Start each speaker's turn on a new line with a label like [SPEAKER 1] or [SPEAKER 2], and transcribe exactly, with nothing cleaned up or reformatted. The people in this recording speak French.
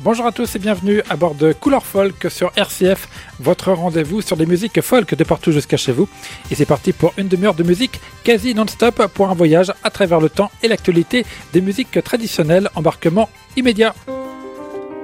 [SPEAKER 1] Bonjour à tous et bienvenue à bord de Couleur Folk sur R C F, votre rendez-vous sur des musiques folk de partout jusqu'à chez vous. Et c'est parti pour une demi-heure de musique quasi non-stop pour un voyage à travers le temps et l'actualité des musiques traditionnelles. Embarquement immédiat.